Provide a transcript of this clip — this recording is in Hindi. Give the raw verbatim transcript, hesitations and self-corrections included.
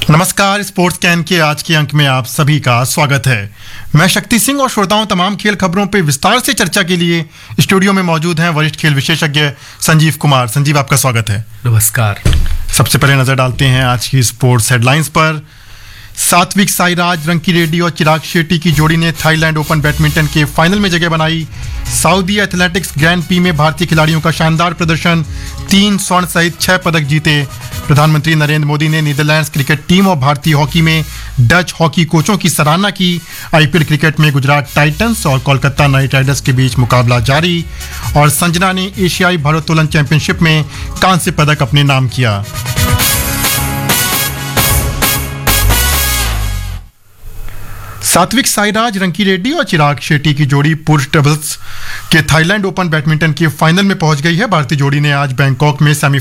नमस्कार, स्पोर्ट्स कैन के आज के अंक में आप सभी का स्वागत है। मैं शक्ति सिंह और श्रोताओं तमाम खेल खबरों पे विस्तार से चर्चा के लिए स्टूडियो में मौजूद हैं वरिष्ठ खेल विशेषज्ञ संजीव कुमार। संजीव, आपका स्वागत है। नमस्कार। सबसे पहले नजर डालते हैं आज की स्पोर्ट्स हेडलाइंस पर। सात्विक साईराज रंकीरेड्डी और चिराग शेट्टी की जोड़ी ने थाईलैंड ओपन बैडमिंटन के फाइनल में जगह बनाई। सऊदी एथलेटिक्स ग्रैंड प्री में भारतीय खिलाड़ियों का शानदार प्रदर्शन, तीन स्वर्ण सहित छह पदक जीते। प्रधानमंत्री नरेंद्र मोदी ने नीदरलैंड्स क्रिकेट टीम और भारतीय हॉकी में डच हॉकी कोचों की सराहना की। आईपीएल क्रिकेट में गुजरात टाइटंस और कोलकाता नाइट राइडर्स के बीच मुकाबला जारी। और संजना ने एशियाई भारोत्तोलन चैंपियनशिप में कांस्य पदक अपने नाम किया। सात्विक साईराज रंकीरेड्डी और चिराग शेट्टी की जोड़ी पुरुष डबल्स के थाईलैंड ओपन बैडमिंटन के फाइनल में पहुंच गई है। भारतीय जोड़ी ने आज बैंकॉक में सेमी